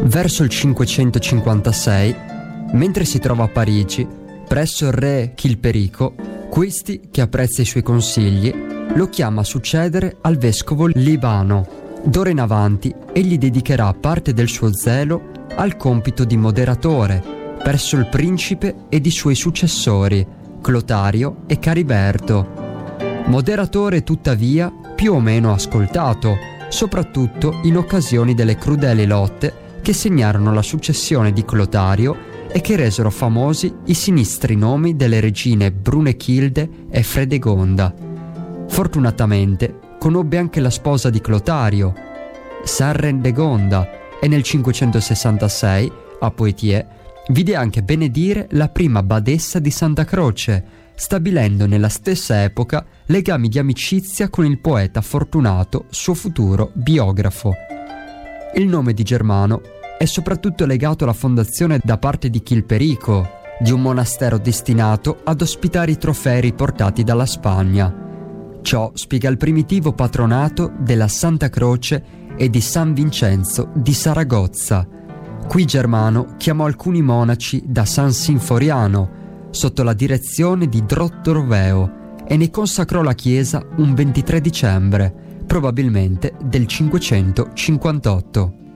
Verso il 556, mentre si trova a Parigi, presso il re Chilperico, questi, che apprezza i suoi consigli, lo chiama a succedere al vescovo Libano. D'ora in avanti egli dedicherà parte del suo zelo al compito di moderatore presso il principe ed i suoi successori, Clotario e Cariberto. Moderatore tuttavia più o meno ascoltato, soprattutto in occasione delle crudeli lotte che segnarono la successione di Clotario e che resero famosi i sinistri nomi delle regine Brunechilde e Fredegonda. Fortunatamente conobbe anche la sposa di Clotario, Sarrendegonda, e nel 566, a Poitiers, vide anche benedire la prima badessa di Santa Croce, stabilendo nella stessa epoca legami di amicizia con il poeta Fortunato, suo futuro biografo. Il nome di Germano è soprattutto legato alla fondazione da parte di Chilperico di un monastero destinato ad ospitare i trofei riportati dalla Spagna. Ciò spiega il primitivo patronato della Santa Croce e di San Vincenzo di Saragozza. Qui Germano chiamò alcuni monaci da San Sinforiano sotto la direzione di Drotto Roveo e ne consacrò la chiesa un 23 dicembre, probabilmente del 558.